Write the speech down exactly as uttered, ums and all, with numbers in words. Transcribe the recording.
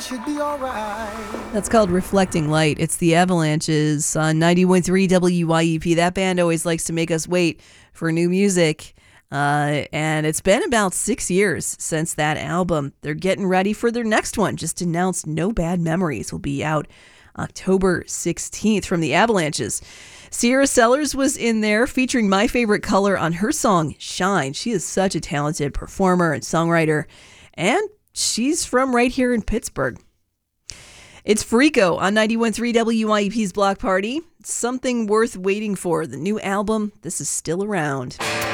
should be alright. That's called Reflecting Light. It's the Avalanches on ninety-one point three W Y E P. That band always likes to make us wait for new music. Uh, and it's been about six years since that album. They're getting ready for their next one. Just announced No Bad Memories will be out October sixteenth from the Avalanches. Sierra Sellers was in there featuring My Favorite Color on her song Shine. She is such a talented performer and songwriter, and she's from right here in Pittsburgh. It's Freako on ninety-one point three W Y E P's Block Party. Something worth waiting for. The new album, This Is Still Around.